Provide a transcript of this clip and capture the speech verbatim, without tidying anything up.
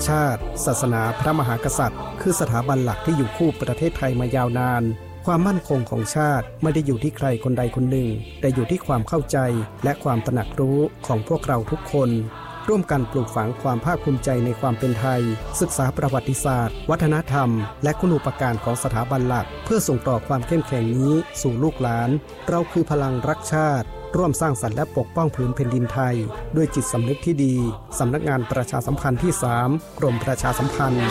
ชาติศาสนาพระมหากษัตริย์คือสถาบันหลักที่อยู่คู่ประเทศไทยมายาวนานความมั่นคงของชาติไม่ได้อยู่ที่ใครคนใดคนหนึ่งแต่อยู่ที่ความเข้าใจและความตระหนักรู้ของพวกเราทุกคนร่วมกันปลูกฝังความภาคภูมิใจในความเป็นไทยศึกษาประวัติศาสตร์วัฒนธรรมและคุณูปการของสถาบันหลักเพื่อส่งต่อความเข้มแข็งนี้สู่ลูกหลานเราคือพลังรักชาติร่วมสร้างสรรค์และปกป้องผืนแผ่นดินไทยด้วยจิตสำนึกที่ดีสำนักงานประชาสัมพันธ์ที่สามกรมประชาสัมพันธ์